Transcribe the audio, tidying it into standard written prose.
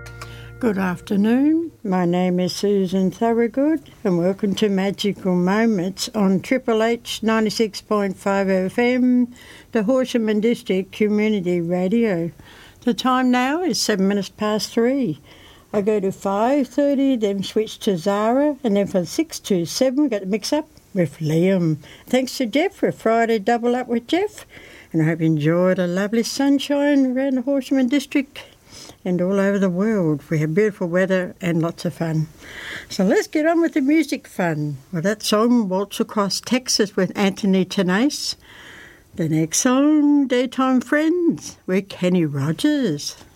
Good afternoon. My name is Susan Thorogood and welcome to Magical Moments on Triple H 96.5 FM, the Horsham and District Community Radio. The time now is 7 minutes past 3. I go to 5:30, then switch to Zara, and then from 6 to 7 we got the mix up with Liam. Thanks to Jeff for Friday Double Up with Jeff, and I hope you enjoy the lovely sunshine around the Horsham and District and all over the world. We have beautiful weather and lots of fun. So let's get on with the music fun. Well, that song, Waltz Across Texas with Anthony Tenace. The next song, Daytime Friends with Kenny Rogers.